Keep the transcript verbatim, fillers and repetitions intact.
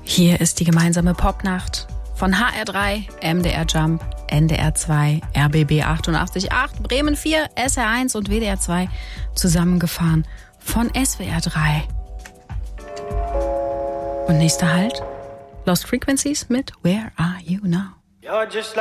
Hier ist die gemeinsame Popnacht von H R drei, M D R Jump, N D R zwei, R B B achtundachtzig Komma acht, Bremen vier, S R eins und W D R zwei zusammengefahren von S W R drei. Und nächster Halt, Lost Frequencies mit Where Are You Now?